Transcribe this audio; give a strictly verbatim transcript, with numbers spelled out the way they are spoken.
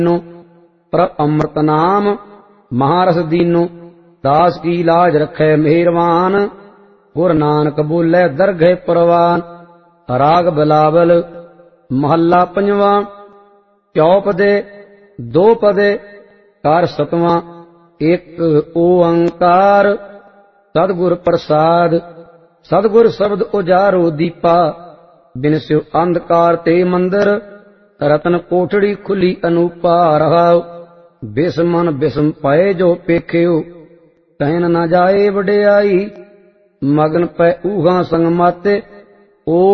पर अमृत नाम महारस दीनो। दास की लाज रखे मेहरबान, गुर नानक बोले दरगह परवान। राग बिलावल महला पंजवा। चौपदे दो पदे कार सतवां। एक ओंकार सतगुर प्रसाद। सतगुर शब्द उजारो दीपा, बिन स्यो अंधकार ते मंदिर। रतन कोठड़ी खुली अनूपा रहाओ। बिस्मन बिस्म पाए जो पेख्यो, कहन न जाए वडियाई। मगन पै ऊहा संग माते, ओ